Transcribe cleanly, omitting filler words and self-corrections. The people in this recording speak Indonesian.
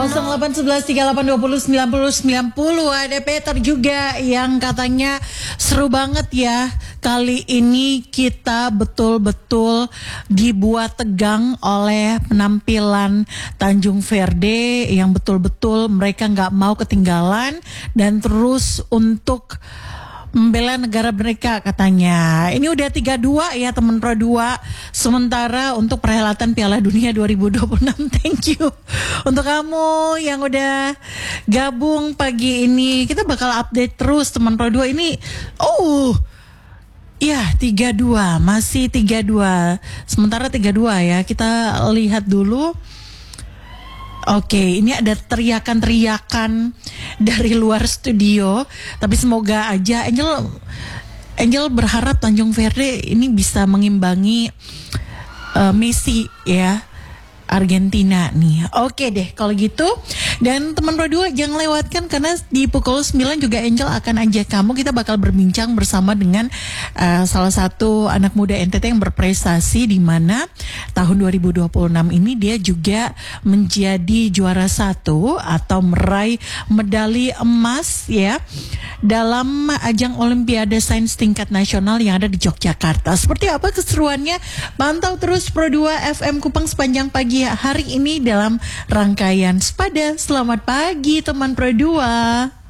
081138209090. Ada Peter juga yang katanya seru banget ya. Kali ini kita betul-betul dibuat tegang oleh penampilan Tanjung Verde yang betul-betul mereka nggak mau ketinggalan dan terus untuk membela negara mereka katanya. Ini udah 3-2 ya teman Pro 2. Sementara untuk perhelatan Piala Dunia 2026, thank you untuk kamu yang udah gabung pagi ini. Kita bakal update terus teman Pro 2 ini. Ya 3-2, masih 3-2. Sementara 3-2 ya. Kita lihat dulu. Oke, ini ada teriakan-teriakan dari luar studio, tapi semoga aja Angel berharap Tanjung Verde ini bisa mengimbangi Messi ya, Argentina nih. Oke deh kalau gitu. Dan teman Pro 2 jangan lewatkan karena di pukul 9 juga Angel akan ajak kamu. Kita bakal berbincang bersama dengan salah satu anak muda NTT yang berprestasi di mana tahun 2026 ini dia juga menjadi juara 1 atau meraih medali emas ya dalam ajang Olimpiade Sains tingkat nasional yang ada di Yogyakarta. Seperti apa keseruannya? Pantau terus Pro 2 FM Kupang sepanjang pagi hari ini dalam rangkaian Sepada. Selamat pagi teman Pro 2.